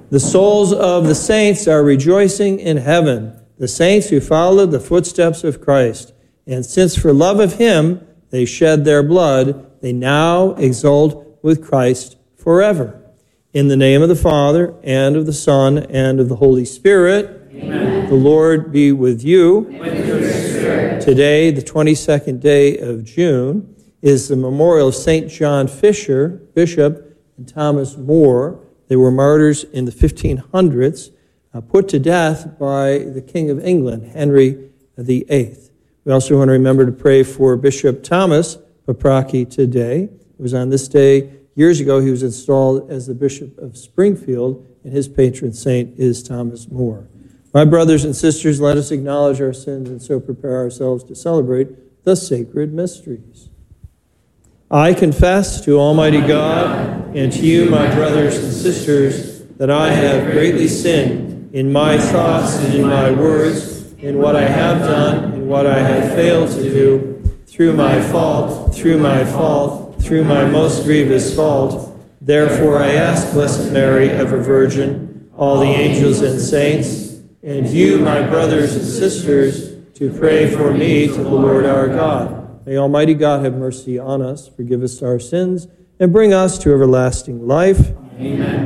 The souls of the saints are rejoicing in heaven, the saints who followed the footsteps of Christ. And since for love of him they shed their blood, they now exult with Christ forever. In the name of the Father, and of the Son, and of the Holy Spirit, Amen. The Lord be with you. And with your spirit. Today, the 22nd day of June, is the memorial of St. John Fisher, Bishop, and Thomas More. They were martyrs in the 1500s, put to death by the King of England, Henry VIII. We also want to remember to pray for Bishop Thomas Paprocki today. It was on this day years ago he was installed as the Bishop of Springfield, and his patron saint is Thomas More. My brothers and sisters, let us acknowledge our sins and so prepare ourselves to celebrate the sacred mysteries. I confess to Almighty God and to you, my brothers and sisters, that I have greatly sinned in my thoughts and in my words, in what I have done and what I have failed to do, through my fault, through my most grievous fault. Therefore I ask Blessed Mary, ever Virgin, all the angels and saints, and you, my brothers and sisters, to pray for me to the Lord our God. May Almighty God have mercy on us, forgive us our sins, and bring us to everlasting life. Amen.